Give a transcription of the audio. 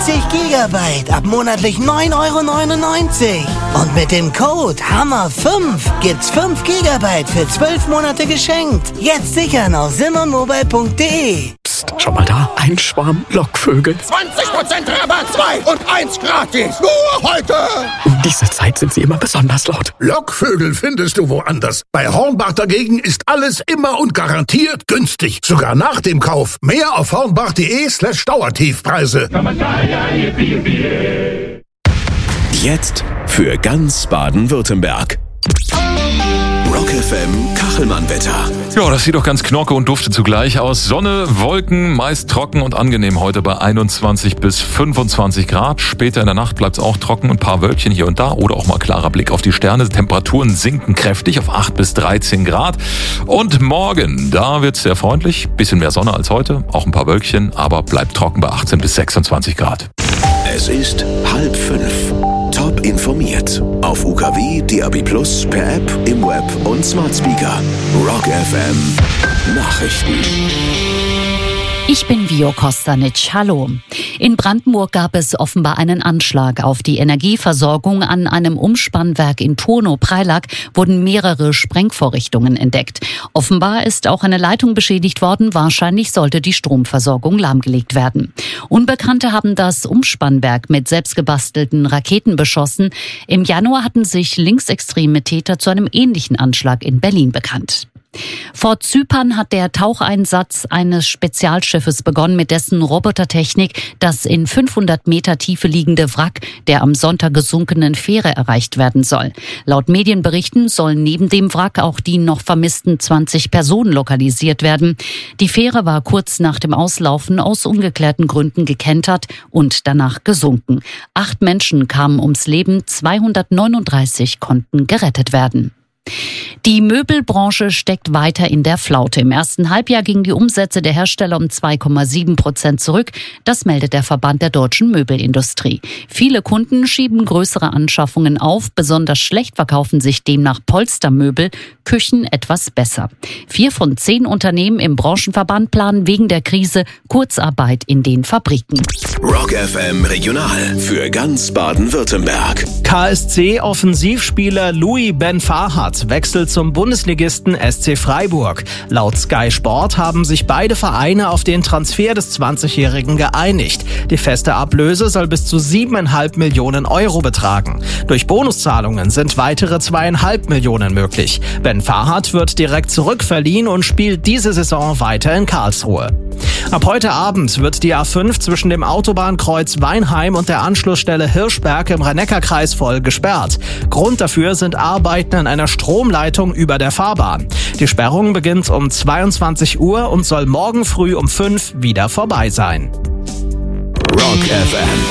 20 Gigabyte ab monatlich 9,99 €. Und mit dem Code HAMMER5 gibt's 5 Gigabyte für 12 Monate geschenkt. Jetzt sichern auf simonmobile.de. Psst, schau mal da, ein Schwarm Lockvögel. 20% Rabatt, 2 und 1 gratis. Nur heute. Um diese Zeit sind sie immer besonders laut. Lockvögel findest du woanders. Bei Hornbach dagegen ist alles immer und garantiert günstig. Sogar nach dem Kauf. Mehr auf hornbach.de/Dauertiefpreise. Jetzt für ganz Baden-Württemberg. Rock FM Kachelmann-Wetter. Ja, das sieht doch ganz knorke und dufte zugleich aus. Sonne, Wolken, meist trocken und angenehm heute bei 21 bis 25 Grad. Später in der Nacht bleibt es auch trocken, ein paar Wölkchen hier und da oder auch mal klarer Blick auf die Sterne. Temperaturen sinken kräftig auf 8 bis 13 Grad. Und morgen, da wird es sehr freundlich. Bisschen mehr Sonne als heute, auch ein paar Wölkchen, aber bleibt trocken bei 18 bis 26 Grad. Es ist 4:30. Top informiert. Auf UKW, DAB+, per App, im Web und Smart Speaker. Rock FM Nachrichten. Ich bin Vio Kostanic. Hallo. In Brandenburg gab es offenbar einen Anschlag auf die Energieversorgung. An einem Umspannwerk in Turno-Preilack wurden mehrere Sprengvorrichtungen entdeckt. Offenbar ist auch eine Leitung beschädigt worden. Wahrscheinlich sollte die Stromversorgung lahmgelegt werden. Unbekannte haben das Umspannwerk mit selbstgebastelten Raketen beschossen. Im Januar hatten sich linksextreme Täter zu einem ähnlichen Anschlag in Berlin bekannt. Vor Zypern hat der Taucheinsatz eines Spezialschiffes begonnen, mit dessen Robotertechnik das in 500 Meter Tiefe liegende Wrack der am Sonntag gesunkenen Fähre erreicht werden soll. Laut Medienberichten sollen neben dem Wrack auch die noch vermissten 20 Personen lokalisiert werden. Die Fähre war kurz nach dem Auslaufen aus ungeklärten Gründen gekentert und danach gesunken. 8 Menschen kamen ums Leben, 239 konnten gerettet werden. Die Möbelbranche steckt weiter in der Flaute. Im ersten Halbjahr gingen die Umsätze der Hersteller um 2,7% zurück. Das meldet der Verband der deutschen Möbelindustrie. Viele Kunden schieben größere Anschaffungen auf. Besonders schlecht verkaufen sich demnach Polstermöbel, Küchen etwas besser. 4 von 10 Unternehmen im Branchenverband planen wegen der Krise Kurzarbeit in den Fabriken. Rock FM Regional für ganz Baden-Württemberg. KSC-Offensivspieler Louis Ben Farhat wechselt zum Bundesligisten SC Freiburg. Laut Sky Sport haben sich beide Vereine auf den Transfer des 20-Jährigen geeinigt. Die feste Ablöse soll bis zu 7,5 Millionen € betragen. Durch Bonuszahlungen sind weitere 2,5 Millionen möglich. Ben Farhat wird direkt zurückverliehen und spielt diese Saison weiter in Karlsruhe. Ab heute Abend wird die A5 zwischen dem Autobahnkreuz Weinheim und der Anschlussstelle Hirschberg im Rhein-Neckar-Kreis voll gesperrt. Grund dafür sind Arbeiten an einer Stromleitung über der Fahrbahn. Die Sperrung beginnt um 22 Uhr und soll morgen früh um 5 wieder vorbei sein. Rock FM